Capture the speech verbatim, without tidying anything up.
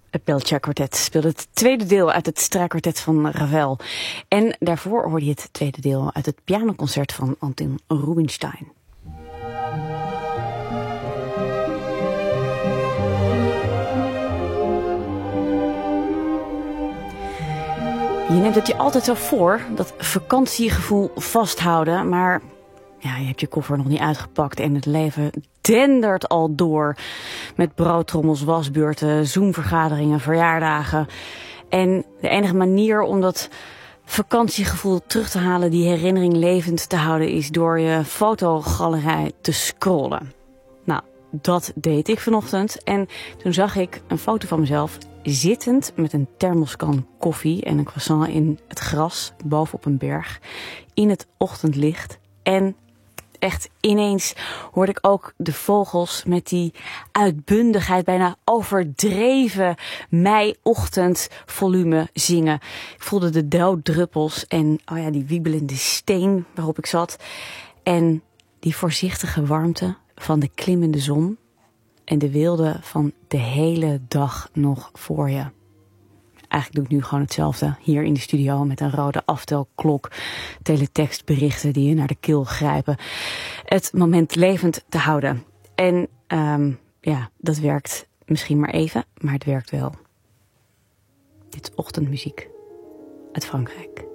Het Peltier Quartet speelde het tweede deel uit het strijkkwartet van Ravel. En daarvoor hoorde je het tweede deel uit het pianoconcert van Anton Rubinstein. Je neemt het je altijd zo voor, dat vakantiegevoel vasthouden, maar ja, je hebt je koffer nog niet uitgepakt en het leven dendert al door. Met broodtrommels, wasbeurten, Zoom-vergaderingen, verjaardagen. En de enige manier om dat vakantiegevoel terug te halen, die herinnering levend te houden, is door je fotogalerij te scrollen. Nou, dat deed ik vanochtend en toen zag ik een foto van mezelf zittend met een thermoskan koffie en een croissant in het gras bovenop een berg in het ochtendlicht. En echt ineens hoorde ik ook de vogels met die uitbundigheid, bijna overdreven mei-ochtendvolume zingen. Ik voelde de dauwdruppels en oh ja, die wiebelende steen waarop ik zat. En die voorzichtige warmte van de klimmende zon en de weelde van de hele dag nog voor je. Eigenlijk doe ik nu gewoon hetzelfde hier in de studio met een rode aftelklok, teletextberichten die je naar de keel grijpen. Het moment levend te houden. En um, ja, dat werkt misschien maar even, maar het werkt wel. Dit is ochtendmuziek uit Frankrijk.